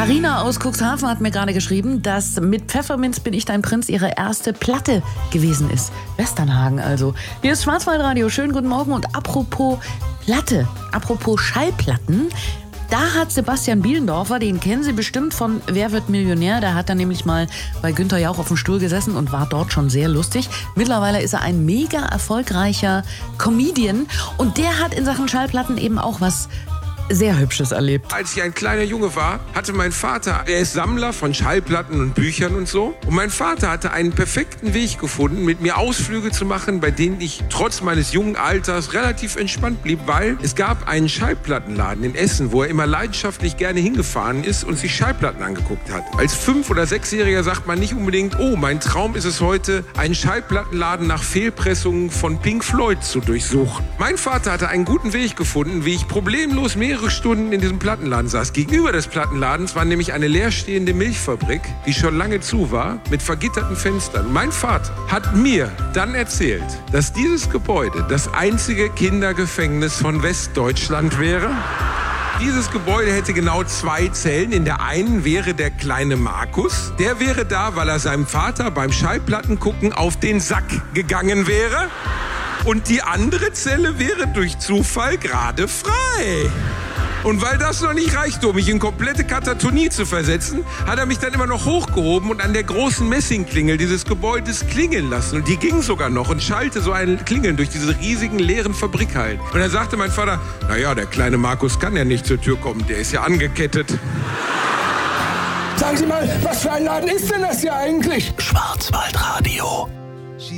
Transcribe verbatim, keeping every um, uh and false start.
Carina aus Cuxhaven hat mir gerade geschrieben, dass mit Pfefferminz bin ich dein Prinz ihre erste Platte gewesen ist. Westernhagen also. Hier ist Schwarzwaldradio. Schönen guten Morgen. Und apropos Platte, apropos Schallplatten, da hat Sebastian Bielendorfer, den kennen Sie bestimmt von Wer wird Millionär? Da hat er nämlich mal bei Günther Jauch auf dem Stuhl gesessen und war dort schon sehr lustig. Mittlerweile ist er ein mega erfolgreicher Comedian und der hat in Sachen Schallplatten eben auch was sehr Hübsches erlebt. Als ich ein kleiner Junge war, hatte mein Vater, er ist Sammler von Schallplatten und Büchern und so. Und mein Vater hatte einen perfekten Weg gefunden, mit mir Ausflüge zu machen, bei denen ich trotz meines jungen Alters relativ entspannt blieb, weil es gab einen Schallplattenladen in Essen, wo er immer leidenschaftlich gerne hingefahren ist und sich Schallplatten angeguckt hat. Als Fünf- oder Sechsjähriger sagt man nicht unbedingt, oh, mein Traum ist es heute, einen Schallplattenladen nach Fehlpressungen von Pink Floyd zu durchsuchen. Mein Vater hatte einen guten Weg gefunden, wie ich problemlos mehrere Stunden in diesem Plattenladen saß. Gegenüber des Plattenladens war nämlich eine leerstehende Milchfabrik, die schon lange zu war, mit vergitterten Fenstern. Mein Vater hat mir dann erzählt, dass dieses Gebäude das einzige Kindergefängnis von Westdeutschland wäre. Dieses Gebäude hätte genau zwei Zellen. In der einen wäre der kleine Markus. Der wäre da, weil er seinem Vater beim Schallplattengucken auf den Sack gegangen wäre. Und die andere Zelle wäre durch Zufall gerade frei. Und weil das noch nicht reichte, um mich in komplette Katatonie zu versetzen, hat er mich dann immer noch hochgehoben und an der großen Messingklingel dieses Gebäudes klingeln lassen. Und die ging sogar noch und schallte so ein Klingeln durch diese riesigen leeren Fabrikhallen. Und dann sagte mein Vater, naja, der kleine Markus kann ja nicht zur Tür kommen, der ist ja angekettet. Sagen Sie mal, was für ein Laden ist denn das hier eigentlich? Schwarzwaldradio.